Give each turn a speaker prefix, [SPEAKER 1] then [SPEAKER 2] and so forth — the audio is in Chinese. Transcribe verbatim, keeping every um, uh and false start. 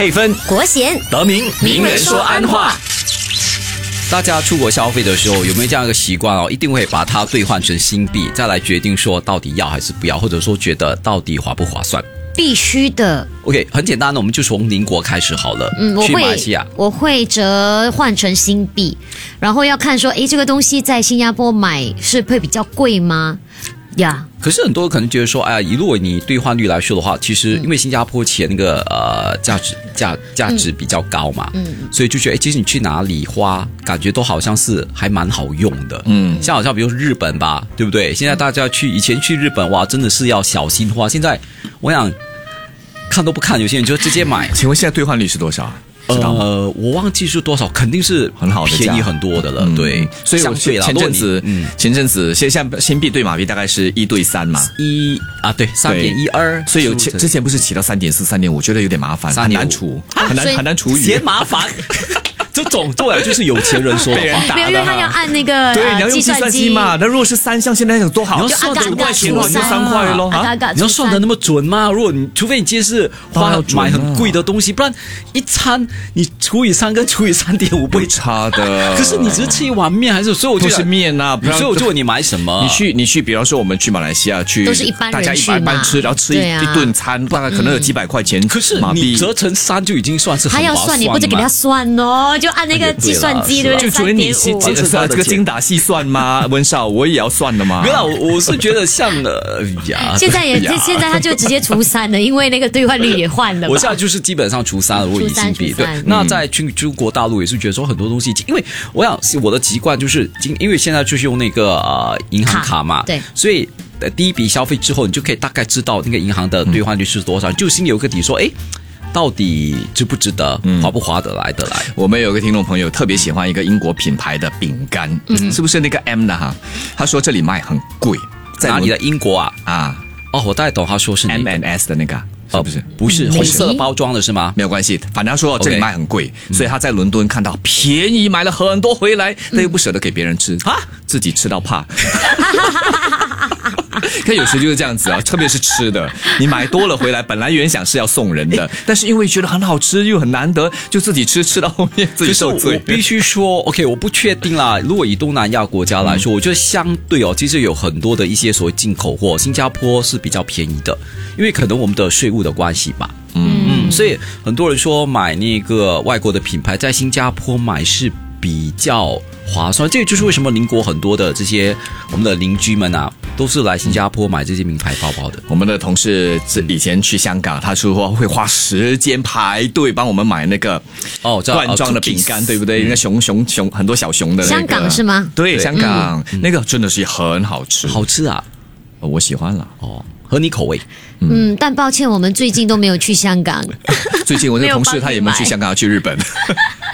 [SPEAKER 1] 佩芬、
[SPEAKER 2] 国贤、
[SPEAKER 1] 德明，
[SPEAKER 2] 名人说安话。
[SPEAKER 3] 大家出国消费的时候有没有这样一个习惯哦？一定会把它兑换成新币，再来决定说到底要还是不要，或者说觉得到底划不划算？
[SPEAKER 2] 必须的。
[SPEAKER 3] OK， 很简单的，我们就从邻国开始好了。
[SPEAKER 2] 嗯，我
[SPEAKER 3] 去马来
[SPEAKER 2] 会
[SPEAKER 3] 西亚，
[SPEAKER 2] 我会折换成新币，然后要看说，诶，这个东西在新加坡买是会比较贵吗？呀、
[SPEAKER 3] 可是很多人可能觉得说，哎呀，如果你兑换率来说的话，其实因为新加坡钱那个呃价值价价值比较高嘛，嗯，所以就觉得，哎，其实你去哪里花，感觉都好像是还蛮好用的，嗯，像好像比如日本吧，对不对？现在大家去以前去日本哇，真的是要小心花，现在我想看都不看，有些人就直接买。
[SPEAKER 1] 请问现在兑换率是多少？
[SPEAKER 3] 呃，我忘记是多少，肯定是
[SPEAKER 1] 很好的，
[SPEAKER 3] 便宜很多的了。嗯、对，
[SPEAKER 1] 所以我前阵子，嗯，前阵子现在新币对马币大概是一对三嘛，
[SPEAKER 3] 一啊，对，三点一二。
[SPEAKER 1] 所以有之前不是起到三点四、三点五，觉得有点麻烦，很难除，很难很难除以，
[SPEAKER 3] 嫌麻烦。这种对，就是有钱人说
[SPEAKER 1] 被人打的，
[SPEAKER 2] 没有，因为他要按那个
[SPEAKER 1] 对，你要用计算机嘛。那如果是三项，现在有多好？
[SPEAKER 3] 你要算
[SPEAKER 1] 九块钱的话，你就三块咯。
[SPEAKER 3] 你要算的那么准吗？如果你除非你今天是花买很贵的东西，不然一餐你除以三跟除以三点五不会
[SPEAKER 1] 差的。
[SPEAKER 3] 可是你只是吃一碗面，还是所以我就
[SPEAKER 1] 都是面啊？
[SPEAKER 3] 所以我就问你买什么？
[SPEAKER 1] 你去你去，比方说我们去马来西亚去，
[SPEAKER 2] 都是一般人去嘛，
[SPEAKER 1] 大家一般吃，然后吃一一顿餐，大概可能有几百块钱。
[SPEAKER 3] 可是你折成三就已经算是很划算了。
[SPEAKER 2] 他要算，你不是给他算哦，就按那个计算机对不对？
[SPEAKER 1] 就除了你细这这个精打细算吗？温少，我也要算的吗？
[SPEAKER 3] 没有，我我是觉得像呃呀，
[SPEAKER 2] 现在也现在他就直接除三了，因为那个兑换率也换了。
[SPEAKER 3] 我现在就是基本上除三了，如果以新币对。那在去中国大陆也是觉得说很多东西，因为我想我的习惯就是，因为现在就是用那个呃银行卡嘛，
[SPEAKER 2] 对，
[SPEAKER 3] 所以第一笔消费之后，你就可以大概知道那个银行的兑换率是多少，就心里有个底，说哎。到底值不值得，划不划得来得来？
[SPEAKER 1] 我们有个听众朋友特别喜欢一个英国品牌的饼干，嗯、是不是那个 M 的哈？他说这里卖很贵，
[SPEAKER 3] 在哪里的？英国啊
[SPEAKER 1] 啊！
[SPEAKER 3] 哦，我大概懂，他说是
[SPEAKER 1] M and S 的那个，是不是？
[SPEAKER 3] 不是红色的包装的是吗？
[SPEAKER 1] 没有关系，反正他说这里卖很贵， okay, 所以他在伦敦看到便宜，买了很多回来，但又不舍得给别人吃啊，自己吃到怕。可有时就是这样子啊，特别是吃的，你买多了回来，本来原想是要送人的，但是因为觉得很好吃又很难得，就自己吃，吃到后面自己受罪。
[SPEAKER 3] 我必须说 ，OK， 我不确定啦。如果以东南亚国家来说，嗯、我觉得相对哦，其实有很多的一些所谓进口货，新加坡是比较便宜的，因为可能我们的税务的关系吧。嗯嗯，所以很多人说买那个外国的品牌，在新加坡买是比较划算，这个就是为什么邻国很多的这些我们的邻居们啊，都是来新加坡买这些名牌包包的。
[SPEAKER 1] 我们的同事以前去香港，他说会花时间排队帮我们买那个哦罐装的饼干，对不对？那个熊熊熊很多小熊的、那个，
[SPEAKER 2] 香港是吗？
[SPEAKER 1] 对，香港、嗯、那个真的是很好吃，
[SPEAKER 3] 好吃啊，
[SPEAKER 1] 我喜欢了
[SPEAKER 3] 哦。合你口味，
[SPEAKER 2] 嗯，但抱歉，我们最近都没有去香港。
[SPEAKER 1] 最近我的同事他也没有去香港，要去日本。